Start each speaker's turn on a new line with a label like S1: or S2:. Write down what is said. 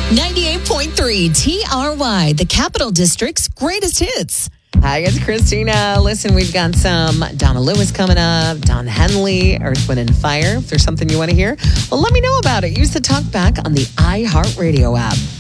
S1: 98.3 TRY, the Capital District's greatest hits.
S2: Hi, it's Christina. Listen, we've got some Donna Lewis coming up, Don Henley, Earth, Wind, and Fire. If there's something you want to hear, well, let me know about it. Use the talkback on the iHeartRadio app.